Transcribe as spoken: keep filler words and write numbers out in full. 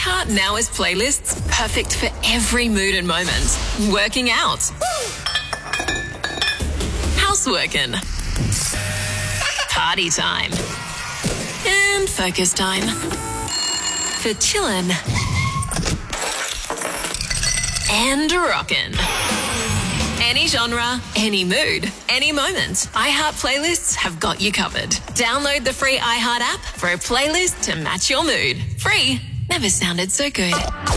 iHeart now has playlists perfect for every mood and moment. Working out. Houseworking. Party time. And focus time. For chillin'. And rockin'. Any genre, any mood, any moment. iHeart playlists have got you covered. Download the free iHeart app for a playlist to match your mood. Free never sounded so good.